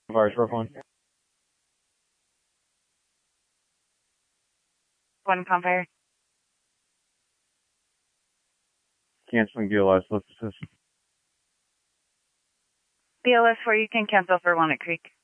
Virus Rough One. One Compare. Canceling DLS, let's assist. BLS 4, you can cancel for Walnut Creek.